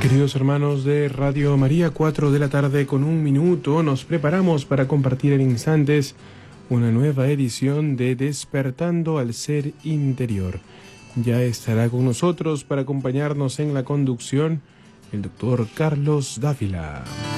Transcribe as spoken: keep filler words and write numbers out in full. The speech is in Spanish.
Queridos hermanos de Radio María, cuatro de la tarde con un minuto, nos preparamos para compartir en instantes una nueva edición de Despertando al Ser Interior. Ya estará con nosotros para acompañarnos en la conducción el doctor Carlos Dávila.